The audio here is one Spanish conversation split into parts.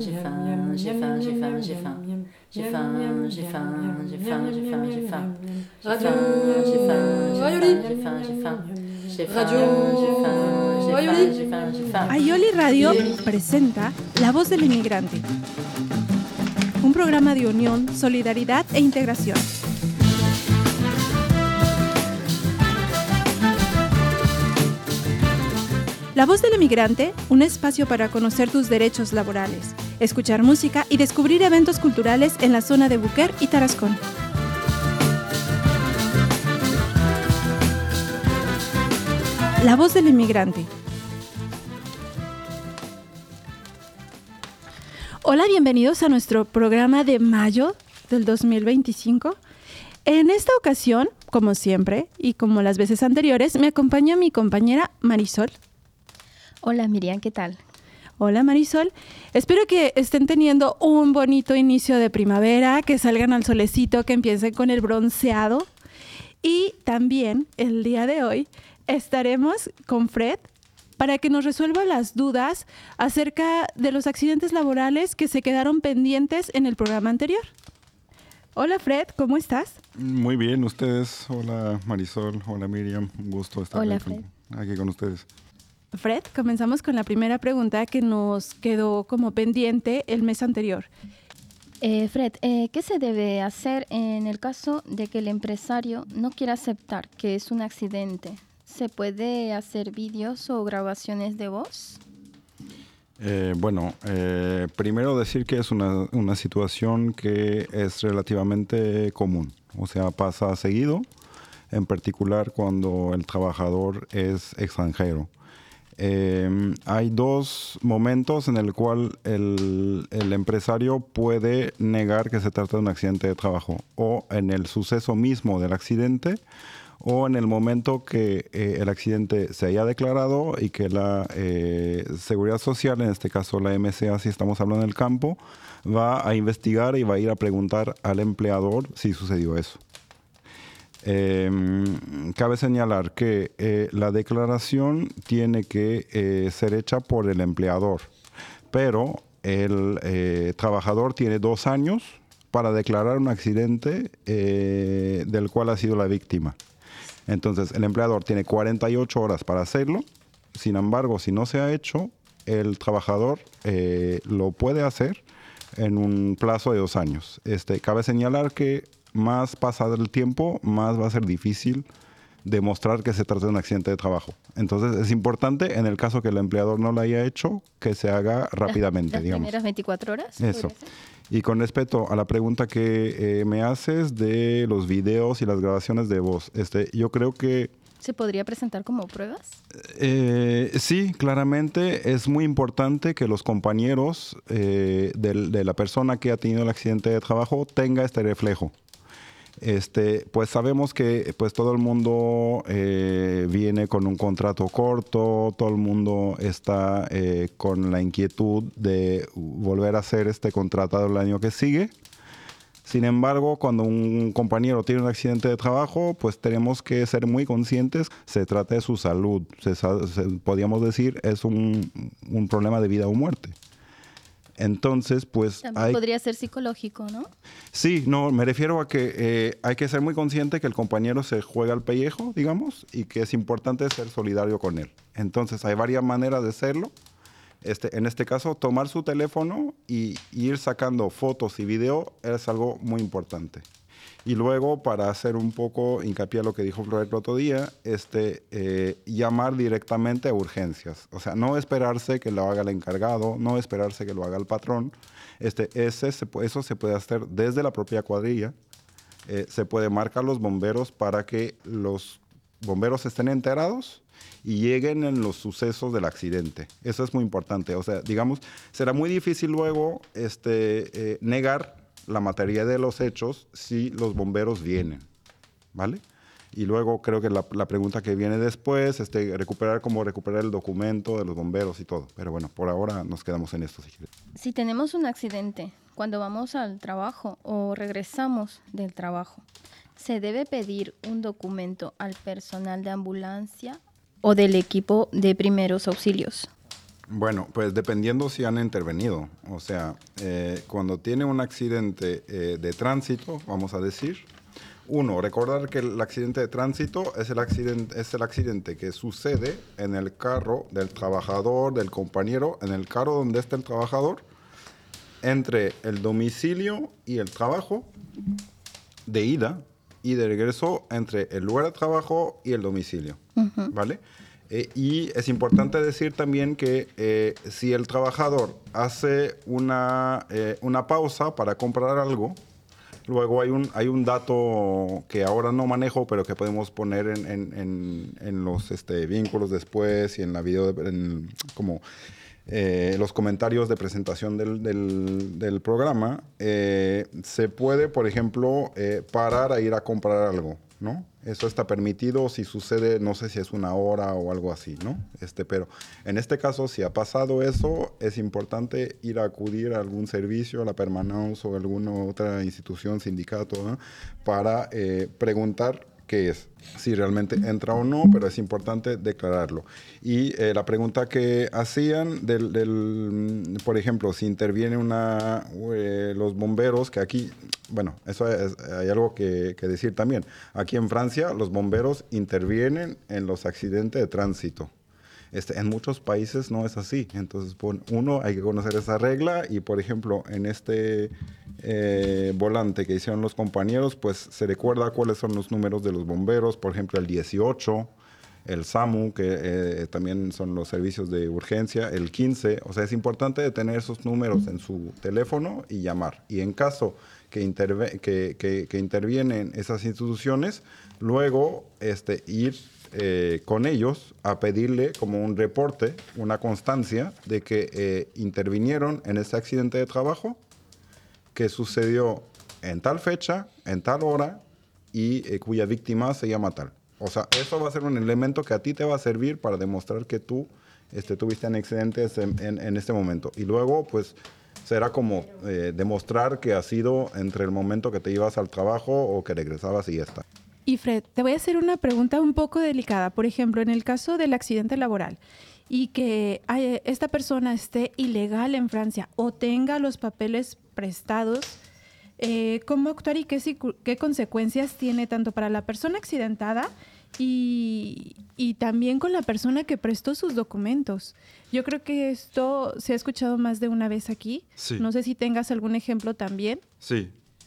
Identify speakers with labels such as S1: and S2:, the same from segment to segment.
S1: J'ai faim, j'ai faim, j'ai faim, j'ai faim. J'ai faim, j'ai faim, j'ai faim, j'ai faim, j'ai faim.
S2: Radio
S1: J'ai faim, j'ai
S2: Aioli.
S1: faim, j'ai faim, j'ai faim. J'ai faim,
S2: Radio
S1: j'ai faim, j'ai faim,
S2: Aioli.
S1: j'ai faim, j'ai faim.
S3: Aioli Radio presenta La Voz del Inmigrante, un programa de unión, solidaridad e integración. La Voz del Inmigrante, un espacio para conocer tus derechos laborales, escuchar música y descubrir eventos culturales en la zona de Buquer y Tarascón. La Voz del Inmigrante. Hola, bienvenidos a nuestro programa de mayo del 2025. En esta ocasión, como siempre y como las veces anteriores, me acompaña mi compañera Marisol.
S4: Hola Miriam, ¿qué tal?
S3: Hola Marisol, espero que estén teniendo un bonito inicio de primavera, que salgan al solecito, que empiecen con el bronceado. Y también el día de hoy estaremos con Fred para que nos resuelva las dudas acerca de los accidentes laborales que se quedaron pendientes en el programa anterior. Hola Fred, ¿cómo estás?
S5: Muy bien, ustedes. Hola Marisol, hola Miriam, un gusto estar
S4: Hola,
S5: aquí con ustedes.
S3: Fred, comenzamos con la primera pregunta que nos quedó como pendiente el mes anterior.
S4: Fred, ¿qué se debe hacer en el caso de que el empresario no quiera aceptar que es un accidente? ¿Se puede hacer vídeos o grabaciones de voz?
S5: Primero decir que es una situación que es relativamente común, o sea, pasa seguido, en particular cuando el trabajador es extranjero. Hay dos momentos en el cual el empresario puede negar que se trata de un accidente de trabajo, o en el suceso mismo del accidente, o en el momento que el accidente se haya declarado y que la Seguridad Social, en este caso la MCA, si estamos hablando del campo, va a investigar y va a ir a preguntar al empleador si sucedió eso. Cabe señalar que la declaración tiene que ser hecha por el empleador, pero el trabajador tiene 2 años para declarar un accidente del cual ha sido la víctima. Entonces, el empleador tiene 48 horas para hacerlo. Sin embargo, si no se ha hecho, el trabajador lo puede hacer en un plazo de 2 años. Cabe señalar que más pasado el tiempo, más va a ser difícil demostrar que se trata de un accidente de trabajo. Entonces, es importante, en el caso que el empleador no lo haya hecho, que se haga rápidamente,
S4: las
S5: digamos.
S4: primeras 24 horas.
S5: Eso. Y con respecto a la pregunta que me haces de los videos y las grabaciones de voz, yo creo que
S4: ¿Se podría presentar como pruebas?
S5: sí, claramente es muy importante que los compañeros de la persona que ha tenido el accidente de trabajo tenga este reflejo. Pues sabemos que pues todo el mundo viene con un contrato corto, todo el mundo está con la inquietud de volver a ser contratado el año que sigue. Sin embargo, cuando un compañero tiene un accidente de trabajo, pues tenemos que ser muy conscientes. Se trata de su salud. Podríamos decir, es un problema de vida o muerte. Entonces, pues
S4: También podría ser psicológico, ¿no?
S5: Sí, no, me refiero a que hay que ser muy consciente que el compañero se juega al pellejo, digamos, y que es importante ser solidario con él. Entonces, hay varias maneras de hacerlo. En este caso, tomar su teléfono y ir sacando fotos y video es algo muy importante. Y luego, para hacer un poco hincapié a lo que dijo Flor el otro día, llamar directamente a urgencias. O sea, no esperarse que lo haga el encargado, no esperarse que lo haga el patrón. Eso se puede hacer desde la propia cuadrilla. Se puede marcar los bomberos para que los bomberos estén enterados y lleguen en los sucesos del accidente. Eso es muy importante. O sea, digamos, será muy difícil luego negar la materia de los hechos si los bomberos vienen, ¿vale? Y luego creo que la pregunta que viene después, recuperar el documento de los bomberos y todo. Pero bueno, por ahora nos quedamos en esto.
S4: Si tenemos un accidente cuando vamos al trabajo o regresamos del trabajo, ¿se debe pedir un documento al personal de ambulancia o del equipo de primeros auxilios?
S5: Bueno, pues dependiendo si han intervenido. O sea, cuando tiene un accidente de tránsito, vamos a decir, recordar que el accidente de tránsito es el accidente que sucede en el carro del trabajador, del compañero, en el carro donde está el trabajador, entre el domicilio y el trabajo, de ida, y de regreso entre el lugar de trabajo y el domicilio, ¿vale? Y es importante decir también que si el trabajador hace una pausa para comprar algo, luego hay un dato que ahora no manejo, pero que podemos poner en los vínculos después y en la video, como los comentarios de presentación del programa. Se puede, por ejemplo, parar a ir a comprar algo, ¿no? Eso está permitido si sucede, no sé si es una hora o algo así, ¿no? Pero en este caso, si ha pasado eso, es importante ir a acudir a algún servicio, a la Permanence o alguna otra institución, sindicato, ¿no? Para preguntar qué es, si realmente entra o no, pero es importante declararlo. Y la pregunta que hacían por ejemplo, si interviene los bomberos, que aquí, bueno, hay algo que decir también. Aquí en Francia, los bomberos intervienen en los accidentes de tránsito. En muchos países no es así. Entonces, hay que conocer esa regla y, por ejemplo, en volante que hicieron los compañeros, pues se recuerda cuáles son los números de los bomberos, por ejemplo, el 18, el SAMU, que también son los servicios de urgencia, el 15. O sea, es importante tener esos números en su teléfono y llamar. Y en caso que intervienen esas instituciones, luego ir con ellos a pedirle como un reporte, una constancia de que intervinieron en ese accidente de trabajo que sucedió en tal fecha, en tal hora y cuya víctima se llama tal. O sea, eso va a ser un elemento que a ti te va a servir para demostrar que tú tuviste un accidente en este momento. Y luego, pues, será como demostrar que ha sido entre el momento que te ibas al trabajo o que regresabas y ya está.
S3: Y Fred, te voy a hacer una pregunta un poco delicada. Por ejemplo, en el caso del accidente laboral y que esta persona esté ilegal en Francia o tenga los papeles prestados, ¿cómo actuar y qué consecuencias tiene tanto para la persona accidentada y también con la persona que prestó sus documentos? Yo creo que esto se ha escuchado más de una vez aquí.
S5: Sí.
S3: No sé si tengas algún ejemplo también.
S5: Sí.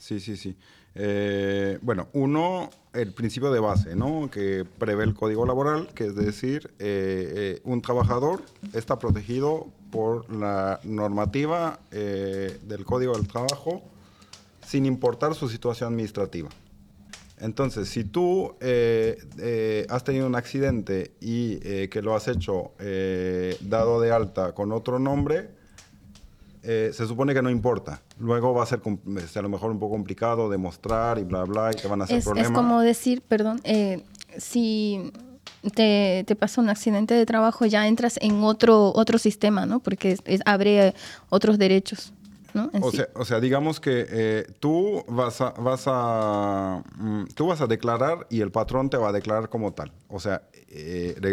S5: Bueno, el principio de base, ¿no? Que prevé el Código Laboral, que es decir, un trabajador está protegido por la normativa del Código del Trabajo sin importar su situación administrativa. Entonces, si tú has tenido un accidente y que lo has hecho dado de alta con otro nombre, se supone que no importa. Luego va a ser a lo mejor un poco complicado demostrar y bla, bla, y te van a hacer problemas.
S4: Es como decir, perdón, si te pasa un accidente de trabajo, ya entras en otro sistema, ¿no? Porque abre otros derechos, ¿no?
S5: O sea, digamos que tú vas a declarar y el patrón te va a declarar como tal. O sea,